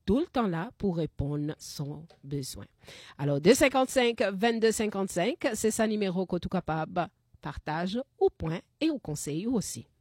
tout le temps là pour répondre à son besoin. Alors, 255-2255, c'est ça numéro que tu es capable partage au point et au conseil aussi.